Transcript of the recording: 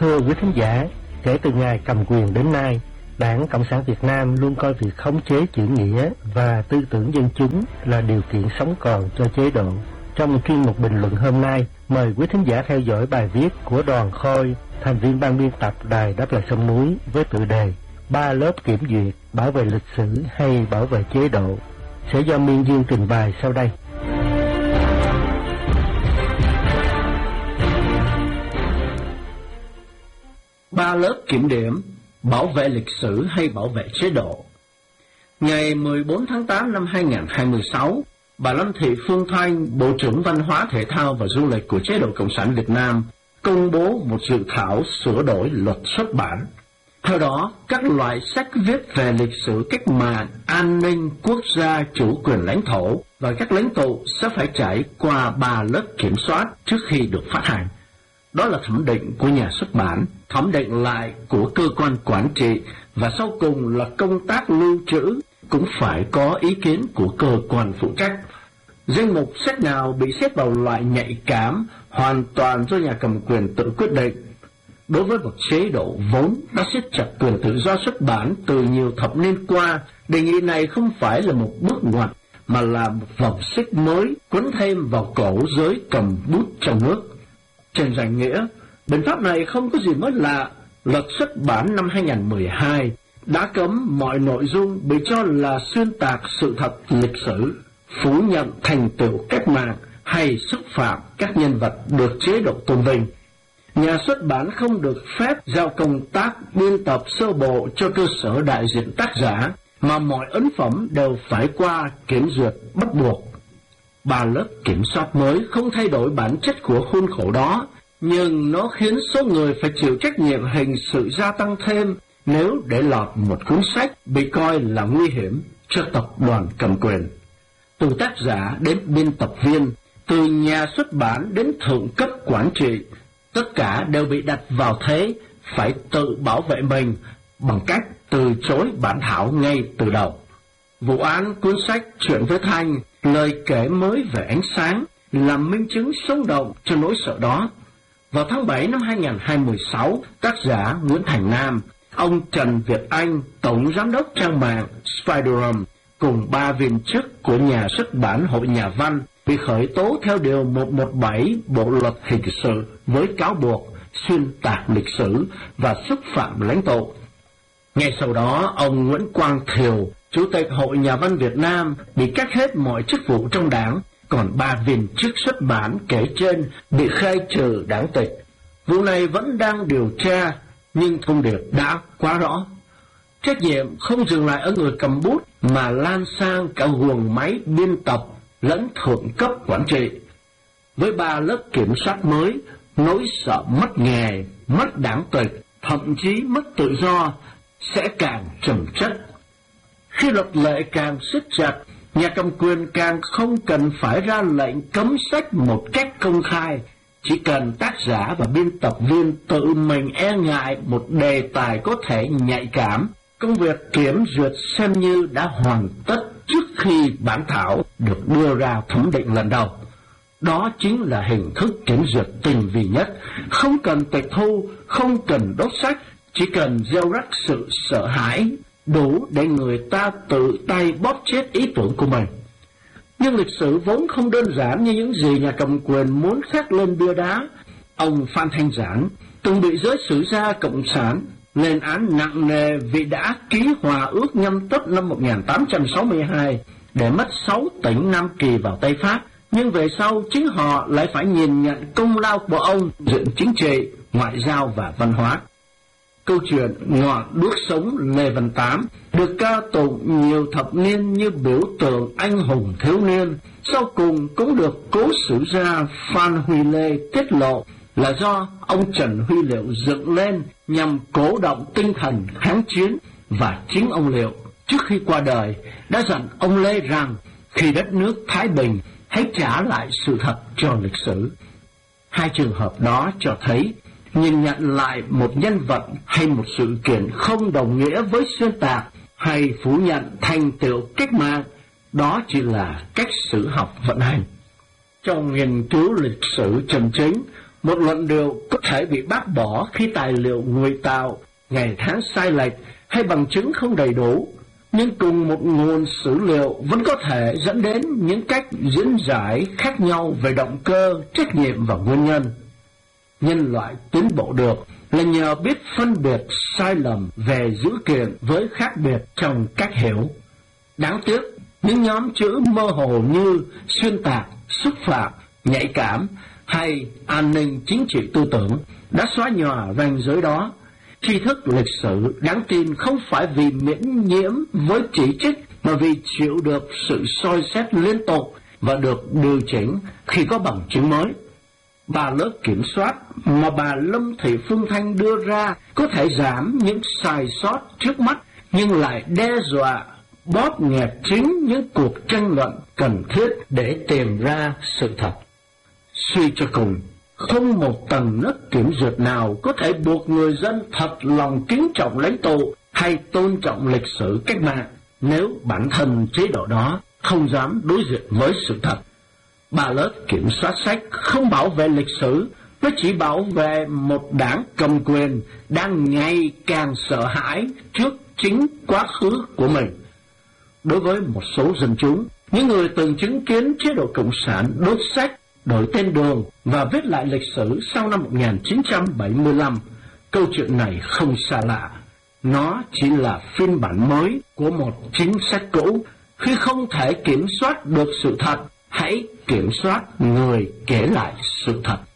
Thưa quý thính giả, kể từ ngày cầm quyền đến nay, Đảng Cộng sản Việt Nam luôn coi việc khống chế chữ nghĩa và tư tưởng dân chúng là điều kiện sống còn cho chế độ. Trong chuyên mục bình luận hôm nay, mời quý thính giả theo dõi bài viết của Đoàn Khôi, thành viên ban biên tập Đài Đáp Lời Sông Núi với tựa đề 3 lớp kiểm duyệt, bảo vệ lịch sử hay bảo vệ chế độ, sẽ do Miên Dương trình bày sau đây. Ba lớp kiểm điểm, bảo vệ lịch sử hay bảo vệ chế độ. Ngày 14 tháng 8 năm 2026, bà Lâm Thị Phương Thanh, Bộ trưởng Văn hóa Thể thao và Du lịch của chế độ Cộng sản Việt Nam, công bố một dự thảo sửa đổi luật xuất bản. Theo đó, các loại sách viết về lịch sử cách mạng, an ninh, quốc gia, chủ quyền lãnh thổ và các lãnh tụ sẽ phải trải qua 3 lớp kiểm soát trước khi được phát hành. Đó là thẩm định của nhà xuất bản, thẩm định lại của cơ quan quản trị và sau cùng là công tác lưu trữ cũng phải có ý kiến của cơ quan phụ trách. Danh mục sách nào bị xếp vào loại nhạy cảm hoàn toàn do nhà cầm quyền tự quyết định. Đối với một chế độ vốn đã siết chặt quyền tự do xuất bản từ nhiều thập niên qua, đề nghị này không phải là một bước ngoặt mà là một vòng xích mới quấn thêm vào cổ giới cầm bút trong nước. Trên danh nghĩa, biện pháp này không có gì mới lạ. Luật xuất bản năm 2012 đã cấm mọi nội dung bị cho là xuyên tạc sự thật lịch sử, phủ nhận thành tựu cách mạng hay xúc phạm các nhân vật được chế độ tôn vinh. Nhà xuất bản không được phép giao công tác biên tập sơ bộ cho cơ sở đại diện tác giả, mà mọi ấn phẩm đều phải qua kiểm duyệt bắt buộc. 3 lớp kiểm soát mới không thay đổi bản chất của khuôn khổ đó, nhưng nó khiến số người phải chịu trách nhiệm hình sự gia tăng thêm nếu để lọt một cuốn sách bị coi là nguy hiểm cho tập đoàn cầm quyền. Từ tác giả đến biên tập viên, từ nhà xuất bản đến thượng cấp quản trị, tất cả đều bị đặt vào thế phải tự bảo vệ mình bằng cách từ chối bản thảo ngay từ đầu. Vụ án cuốn sách Chuyện với Thanh, lời kể mới về ánh sáng là minh chứng sống động cho nỗi sợ đó. Vào tháng 7 năm 2016, tác giả Nguyễn Thành Nam, ông Trần Việt Anh, tổng giám đốc trang mạng Spiderum, cùng 3 viên chức của nhà xuất bản Hội Nhà văn bị khởi tố theo điều 117 Bộ luật hình sự với cáo buộc xuyên tạc lịch sử và xúc phạm lãnh tụ. Ngay sau đó, ông Nguyễn Quang Thiều, Chủ tịch Hội Nhà văn Việt Nam, bị cắt hết mọi chức vụ trong đảng, còn 3 viên chức xuất bản kể trên bị khai trừ đảng tịch. Vụ này vẫn đang điều tra, nhưng thông điệp đã quá rõ. Trách nhiệm không dừng lại ở người cầm bút mà lan sang cả guồng máy biên tập lẫn thượng cấp quản trị. Với 3 lớp kiểm soát mới, nỗi sợ mất nghề, mất đảng tịch, thậm chí mất tự do sẽ càng chồng chất. Khi luật lệ càng siết chặt, nhà cầm quyền càng không cần phải ra lệnh cấm sách một cách công khai, chỉ cần tác giả và biên tập viên tự mình e ngại một đề tài có thể nhạy cảm, công việc kiểm duyệt xem như đã hoàn tất trước khi bản thảo được đưa ra thẩm định lần đầu. Đó chính là hình thức kiểm duyệt tinh vi nhất, không cần tịch thu, không cần đốt sách, chỉ cần gieo rắc sự sợ hãi, đủ để người ta tự tay bóp chết ý tưởng của mình. Nhưng lịch sử vốn không đơn giản như những gì nhà cầm quyền muốn khắc lên bia đá. Ông Phan Thanh Giản từng bị giới sử gia Cộng sản lên án nặng nề vì đã ký hòa ước Nhâm Tuất năm 1862 để mất 6 tỉnh Nam Kỳ vào tay Pháp. Nhưng về sau chính họ lại phải nhìn nhận công lao của ông dựng chính trị, ngoại giao và văn hóa. Câu chuyện Ngọn đuốc sống Lê Văn Tám được ca tụng nhiều thập niên như biểu tượng anh hùng thiếu niên, sau cùng cũng được cố sử gia Phan Huy Lê tiết lộ là do ông Trần Huy Liệu dựng lên nhằm cổ động tinh thần kháng chiến, và chính ông Liệu trước khi qua đời đã dặn ông Lê rằng khi đất nước thái bình hãy trả lại sự thật cho lịch sử. Hai trường hợp đó cho thấy nhìn nhận lại một nhân vật hay một sự kiện không đồng nghĩa với xuyên tạc hay phủ nhận thành tựu cách mạng, đó chỉ là cách sử học vận hành. Trong nghiên cứu lịch sử chân chính, Một luận điệu có thể bị bác bỏ khi tài liệu ngụy tạo, ngày tháng sai lệch hay bằng chứng không đầy đủ, nhưng cùng một nguồn sử liệu vẫn có thể dẫn đến những cách diễn giải khác nhau về động cơ, trách nhiệm và nguyên nhân. Nhân loại tiến bộ được là nhờ biết phân biệt sai lầm về dữ kiện với khác biệt trong cách hiểu. Đáng tiếc, những nhóm chữ mơ hồ như xuyên tạc, xúc phạm, nhạy cảm hay an ninh chính trị tư tưởng đã xóa nhòa ranh giới đó. Tri thức lịch sử đáng tin không phải vì miễn nhiễm với chỉ trích, mà vì chịu được sự soi xét liên tục và được điều chỉnh khi có bằng chứng mới. Ba lớp kiểm soát mà bà Lâm Thị Phương Thanh đưa ra có thể giảm những sai sót trước mắt, nhưng lại đe dọa bóp nghẹt chính những cuộc tranh luận cần thiết để tìm ra sự thật. Suy cho cùng, không một tầng nấc kiểm duyệt nào có thể buộc người dân thật lòng kính trọng lãnh tụ hay tôn trọng lịch sử cách mạng nếu bản thân chế độ đó không dám đối diện với sự thật. Ba lớp kiểm soát sách không bảo vệ lịch sử, nó chỉ bảo vệ một đảng cầm quyền đang ngày càng sợ hãi trước chính quá khứ của mình. Đối với một số dân chúng, những người từng chứng kiến chế độ Cộng sản đốt sách, đổi tên đường và viết lại lịch sử sau năm 1975, câu chuyện này không xa lạ. Nó chỉ là phiên bản mới của một chính sách cũ. Khi không thể kiểm soát được sự thật, hãy kiểm soát người kể lại sự thật.